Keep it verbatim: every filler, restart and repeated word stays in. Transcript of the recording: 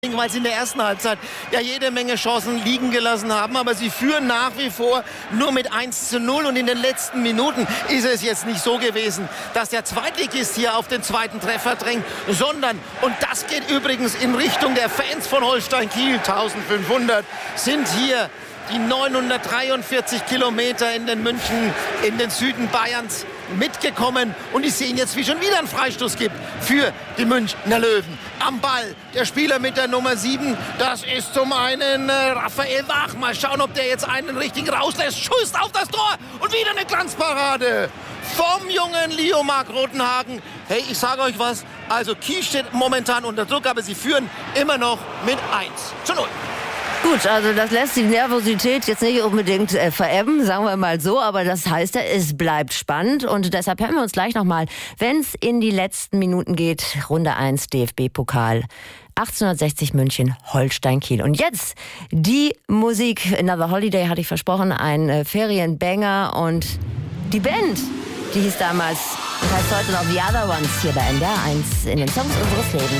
Weil sie in der ersten Halbzeit ja jede Menge Chancen liegen gelassen haben, aber sie führen nach wie vor nur mit eins zu null und in den letzten Minuten ist es jetzt nicht so gewesen, dass der Zweitligist hier auf den zweiten Treffer drängt, sondern, und das geht übrigens in Richtung der Fans von Holstein Kiel, eintausendfünfhundert sind hier die neunhundertdreiundvierzig Kilometer in den München, in den Süden Bayerns mitgekommen und die sehen jetzt, wie schon wieder ein Freistoß gibt für die Münchner Löwen. Am Ball der Spieler mit der Nummer sieben, das ist zum einen äh, Raphael Wach. Mal schauen, ob der jetzt einen richtigen rauslässt. Schuss auf das Tor und wieder eine Glanzparade vom jungen Leo-Marc Rotenhagen. Hey, ich sage euch was, also Kiel steht momentan unter Druck, aber sie führen immer noch mit eins zu null. Gut, also das lässt die Nervosität jetzt nicht unbedingt äh, verebben, sagen wir mal so, aber das heißt ja, es bleibt spannend und deshalb hören wir uns gleich nochmal, wenn es in die letzten Minuten geht, Runde eins D F B-Pokal. achtzehnhundertsechzig München, Holstein Kiel. Und jetzt die Musik, Another Holiday hatte ich versprochen, ein äh, Ferienbanger und die Band, die hieß damals und heißt heute noch The Other Ones hier bei N D R eins in den Songs unseres Lebens.